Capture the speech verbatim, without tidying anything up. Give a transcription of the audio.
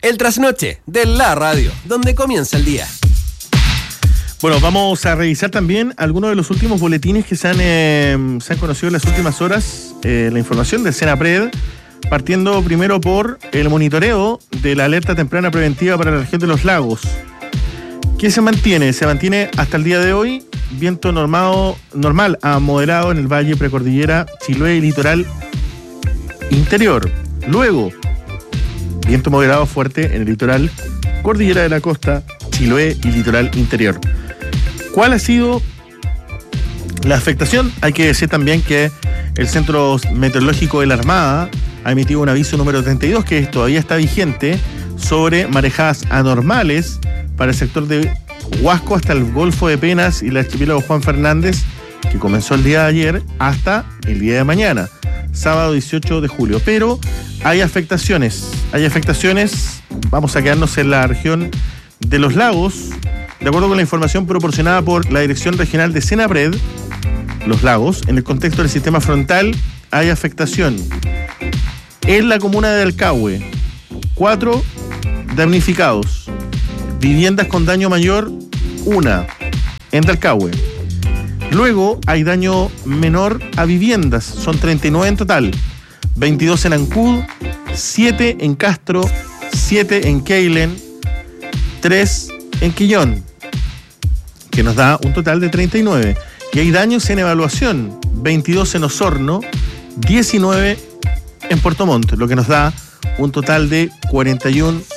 El trasnoche de la radio, donde comienza el día. Bueno, vamos a revisar también algunos de los últimos boletines que se han, eh, se han conocido en las últimas horas, eh, la información del Senapred, partiendo primero por el monitoreo de la alerta temprana preventiva para la región de los lagos. ¿Qué se mantiene? Se mantiene hasta el día de hoy viento normado, normal a moderado en el valle, precordillera, Chiloé y litoral interior. Luego, viento moderado fuerte en el litoral, cordillera de la costa, Chiloé y litoral interior. ¿Cuál ha sido la afectación? Hay que decir también que el Centro Meteorológico de la Armada ha emitido un aviso número treinta y dos, que todavía está vigente, sobre marejadas anormales para el sector de Huasco hasta el Golfo de Penas y el archipiélago Juan Fernández, que comenzó el día de ayer hasta el día de mañana, sábado dieciocho de julio. Pero hay afectaciones, hay afectaciones, vamos a quedarnos en la región de los lagos. De acuerdo con la información proporcionada por la Dirección Regional de Senapred, los lagos, en el contexto del sistema frontal, hay afectación en la comuna de Alcahue, cuatro damnificados, viviendas con daño mayor, una en Alcahue. Luego hay daño menor a viviendas, son treinta y nueve en total, veintidós en Ancud, siete en Castro, siete en Keilen, tres en Quillón, que nos da un total de treinta y nueve. Y hay daños en evaluación, veintidós en Osorno, diecinueve en Puerto Montt, lo que nos da un total de cuarenta y uno